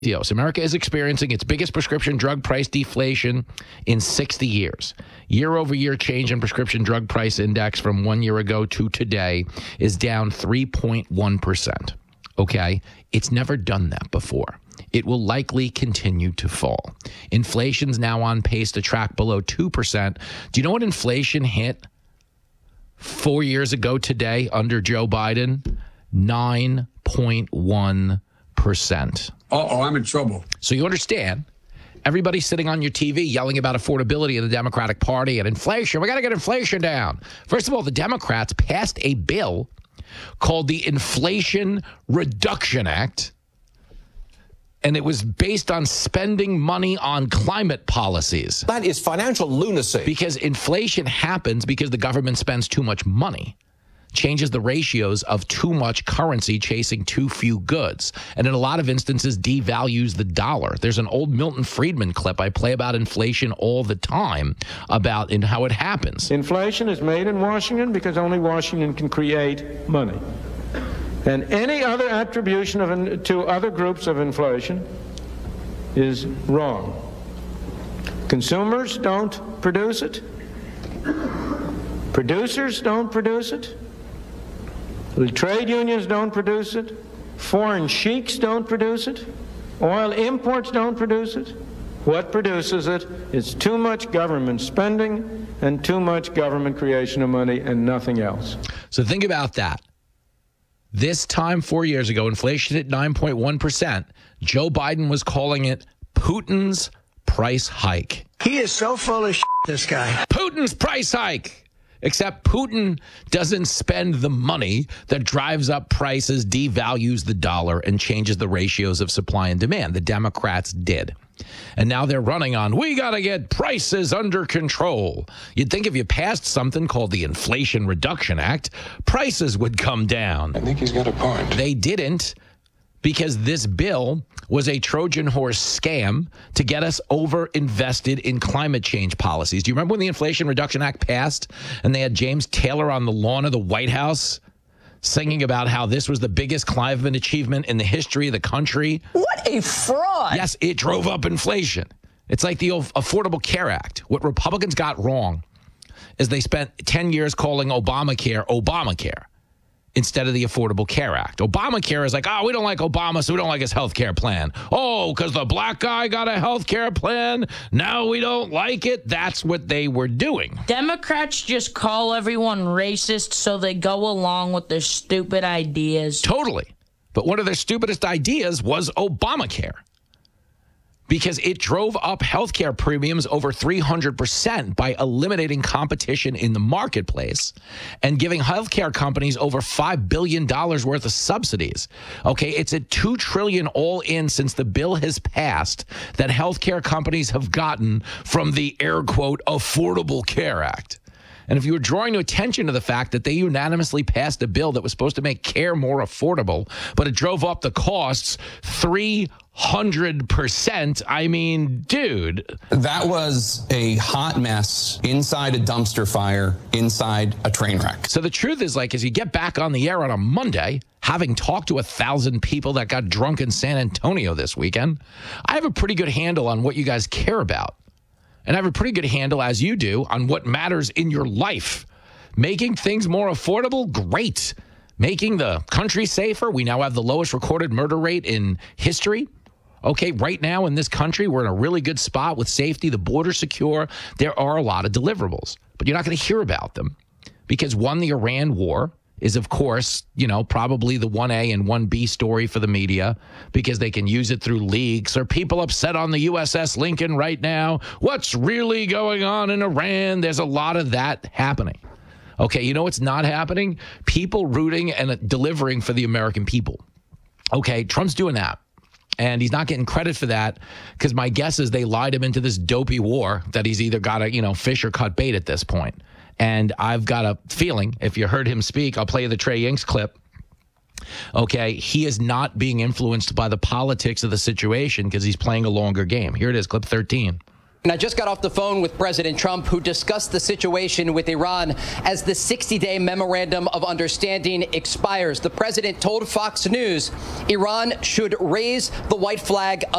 America is experiencing its biggest prescription drug price deflation in 60 years. Year-over-year change in prescription drug price index from 1 year ago to today is down 3.1%. Okay? It's never done that before. It will likely continue to fall. Inflation's now on pace to track below 2%. Do you know what inflation hit 4 years ago today under Joe Biden? 9.1%. Uh-oh, I'm in trouble. So you understand, everybody's sitting on your TV yelling about affordability in the Democratic Party and inflation. We got to get inflation down. First of all, the Democrats passed a bill called the Inflation Reduction Act, and it was based on spending money on climate policies. That is financial lunacy. Because inflation happens because the government spends too much money. Changes the ratios of too much currency chasing too few goods. And in a lot of instances, devalues the dollar. There's an old Milton Friedman clip I play about inflation all the time, about in how it happens. Inflation is made in Washington because only Washington can create money. And any other attribution to other groups of inflation is wrong. Consumers don't produce it. Producers don't produce it. The trade unions don't produce it. Foreign sheiks don't produce it. Oil imports don't produce it. What produces it is too much government spending and too much government creation of money and nothing else. So think about that. This time 4 years ago, inflation hit 9.1%. Joe Biden was calling it Putin's price hike. He is so full of shit, this guy. Putin's price hike. Except Putin doesn't spend the money that drives up prices, devalues the dollar, and changes the ratios of supply and demand. The Democrats did. And now they're running on, we got to get prices under control. You'd think if you passed something called the Inflation Reduction Act, prices would come down. I think he's got a point. They didn't, because this bill was a Trojan horse scam to get us over-invested in climate change policies. Do you remember when the Inflation Reduction Act passed and they had James Taylor on the lawn of the White House singing about how this was the biggest climate achievement in the history of the country? What a fraud. Yes, it drove up inflation. It's like the Affordable Care Act. What Republicans got wrong is they spent 10 years calling Obamacare Obamacare instead of the Affordable Care Act. Obamacare is like, oh, we don't like Obama, so we don't like his health care plan. Oh, because the black guy got a health care plan, now we don't like it. That's what they were doing. Democrats just call everyone racist so they go along with their stupid ideas. Totally. But one of their stupidest ideas was Obamacare, because it drove up healthcare premiums over 300% by eliminating competition in the marketplace and giving healthcare companies over $5 billion worth of subsidies. Okay, it's at $2 trillion all in since the bill has passed that healthcare companies have gotten from the air quote Affordable Care Act. And if you were drawing attention to the fact that they unanimously passed a bill that was supposed to make care more affordable, but it drove up the costs 300%, I mean, dude. That was a hot mess inside a dumpster fire, inside a train wreck. So the truth is, like, as you get back on the air on a Monday, having talked to 1,000 people that got drunk in San Antonio this weekend, I have a pretty good handle on what you guys care about. And I have a pretty good handle, as you do, on what matters in your life. Making things more affordable, great. Making the country safer, we now have the lowest recorded murder rate in history. Okay, right now in this country, we're in a really good spot with safety, the border secure. There are a lot of deliverables, but you're not going to hear about them because, one, the Iran war is, of course, you know, probably the 1A and 1B story for the media because they can use it through leaks. Are people upset on the USS Lincoln right now? What's really going on in Iran? There's a lot of that happening. Okay, you know what's not happening? People rooting and delivering for the American people. Okay, Trump's doing that. And he's not getting credit for that because my guess is they lied him into this dopey war that he's either got to, you know, fish or cut bait at this point. And I've got a feeling, if you heard him speak, I'll play you the Trey Yingst clip. Okay, he is not being influenced by the politics of the situation because he's playing a longer game. Here it is, clip 13. And I just got off the phone with President Trump, who discussed the situation with Iran as the 60-day memorandum of understanding expires. The president told Fox News Iran should raise the white flag